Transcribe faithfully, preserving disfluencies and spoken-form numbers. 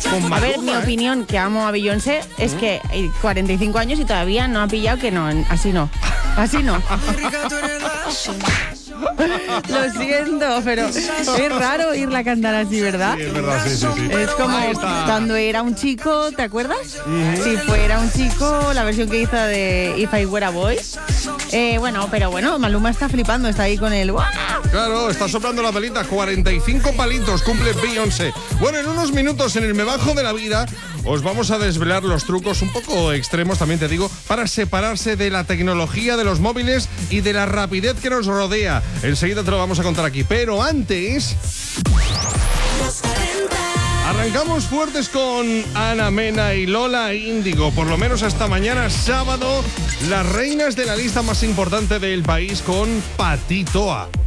Con A ver, Maluma, mi ¿eh? opinión, que amo a Beyoncé, es que hay cuarenta y cinco años y todavía no ha pillado que no, así no. Así no. Lo siento, pero es raro oírla cantar así, ¿verdad? Sí, es verdad, sí, sí, sí. Es como Ahí está. cuando era un chico, ¿te acuerdas? Si fuera un chico, la versión que hizo de If I Were a Boy. Eh, bueno, pero bueno, Maluma está flipando, está ahí con el... ¡Guau! Claro, está soplando la velita. cuarenta y cinco palitos cumple Beyoncé. Bueno, en unos minutos en el Me Bajo de la Vida os vamos a desvelar los trucos un poco extremos, también te digo, para separarse de la tecnología de los móviles y de la rapidez que nos rodea. Enseguida te lo vamos a contar aquí. Pero antes... arrancamos fuertes con Ana Mena y Lola Índigo. Por lo menos hasta mañana sábado, las reinas de la lista más importante del país con Patitoa.